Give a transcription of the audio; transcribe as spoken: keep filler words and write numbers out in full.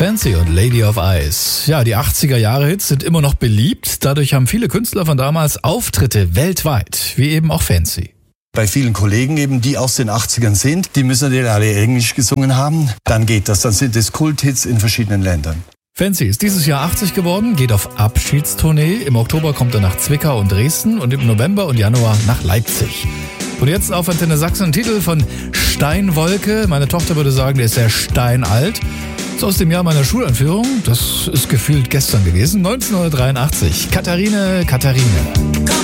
Fancy und Lady of Ice. Ja, die achtziger-Jahre-Hits sind immer noch beliebt. Dadurch haben viele Künstler von damals Auftritte weltweit, wie eben auch Fancy. Bei vielen Kollegen eben, die aus den achtzigern sind, die müssen natürlich alle Englisch gesungen haben. Dann geht das, dann sind es Kulthits in verschiedenen Ländern. Fancy ist dieses Jahr achtzig geworden, geht auf Abschiedstournee. Im Oktober kommt er nach Zwickau und Dresden und im November und Januar nach Leipzig. Und jetzt auf Antenne Sachsen ein Titel von Steinwolke. Meine Tochter würde sagen, der ist sehr steinalt. Das ist aus dem Jahr meiner Schuleinführung. Das ist gefühlt gestern gewesen, neunzehnhundertdreiundachtzig. Katharine, Katharine.